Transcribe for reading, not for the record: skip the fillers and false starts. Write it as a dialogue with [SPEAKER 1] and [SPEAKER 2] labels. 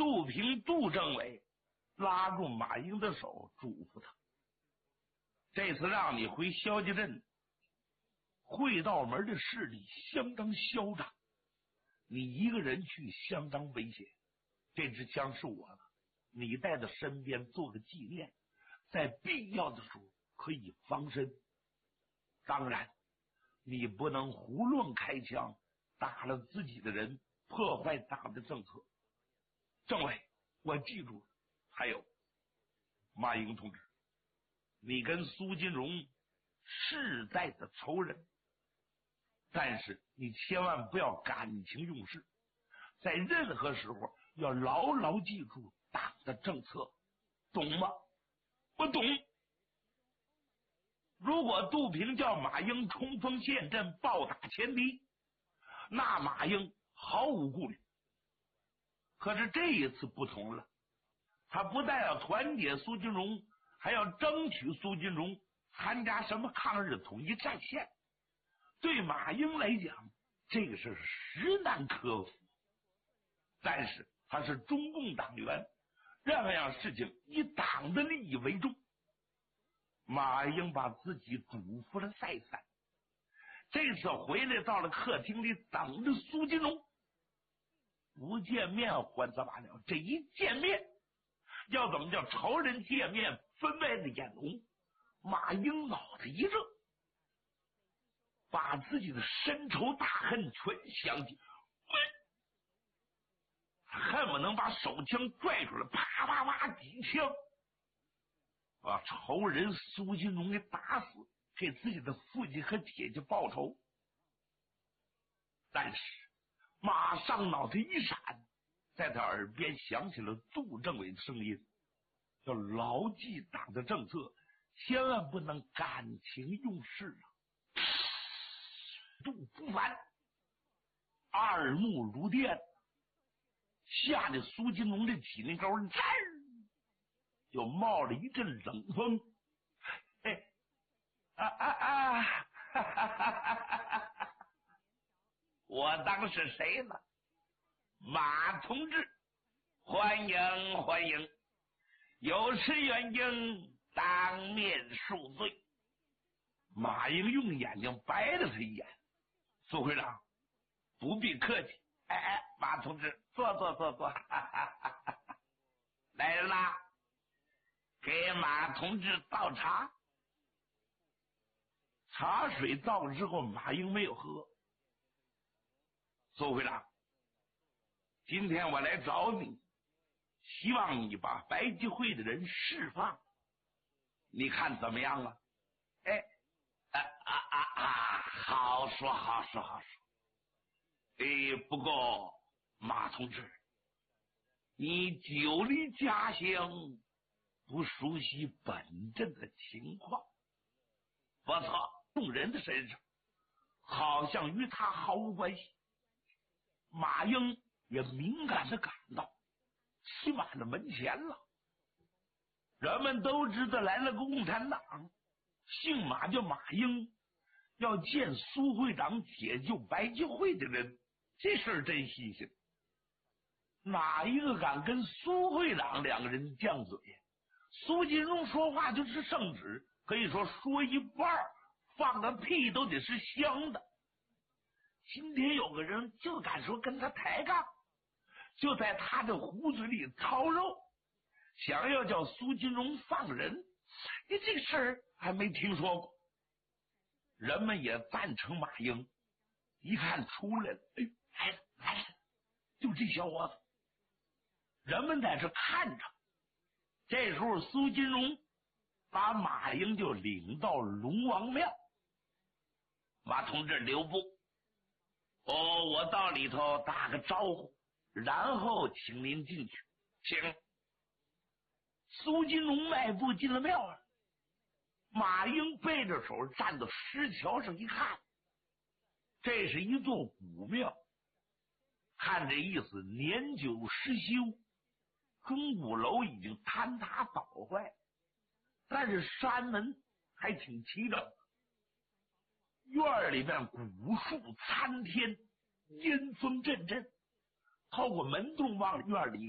[SPEAKER 1] 杜平杜政委拉住马英的手，嘱咐他：这次让你回萧家镇，会道门的势力相当嚣张，你一个人去相当危险。这支枪是我的，你带在身边做个纪念，在必要的时候可以防身。当然你不能胡乱开枪，打了自己的人，破坏党的政策。政委，我记住了。还有马英同志，你跟苏金荣世代的仇人，但是你千万不要感情用事，在任何时候要牢牢记住党的政策，懂吗？我懂。如果杜平叫马英冲锋陷阵，暴打前敌，那马英毫无顾虑。可是这一次不同了，他不但要团结苏金荣，还要争取苏金荣参加什么抗日统一战线。对马英来讲，这个事实难克服。但是他是中共党员，这样事情以党的利益为重。马英把自己嘱咐了再三，这次回来到了客厅里等着苏金荣。不见面还则罢了，这一见面要怎么叫仇人见面分外的眼红。马英脑袋一热，把自己的深仇大恨全想起，恨不能把手枪拽出来，啪啪啪几枪，把仇人苏金荣给打死，给自己的父亲和姐姐报仇。但是马上脑袋一闪，在他耳边响起了杜政委的声音，要牢记党的政策，千万不能感情用事啊！杜不凡耳目如电，吓得苏金荣的起灵沟就冒了一阵冷风。我当是谁呢？马同志，欢迎欢迎，有失远迎，当面恕罪。马英用眼睛白了他一眼，苏会长不必客气。马同志坐来人啦，给马同志倒茶。茶水倒了之后，马英没有喝。苏会长，今天我来找你，希望你把白集会的人释放，你看怎么样啊？好说好说好说。不过马同志，你久离家乡，不熟悉本镇的情况。不错，众人的身上好像与他毫无关系。马英也敏感的感到起码的门前了。人们都知道来了个共产党，姓马叫马英，要见苏会长解救白集会的人，这事儿真新鲜。哪一个敢跟苏会长两个人犟嘴？苏金荣说话就是圣旨，可以说说一半放个屁都得是香的。今天有个人就敢说跟他抬杠，就在他的胡嘴里掏肉，想要叫苏金荣放人。你这个事儿还没听说过。人们也赞成马英，一看出来了，来了，就这小伙子。人们在这看着。这时候苏金荣把马英就领到龙王庙。马同志留步，我到里头打个招呼，然后请您进去。请。苏金荣迈步进了庙了。马英背着手站到石桥上一看，这是一座古庙，看这意思年久失修，钟鼓楼已经坍塌倒坏，但是山门还挺齐整。院里面古树参天，阴风阵阵，透过门洞往院里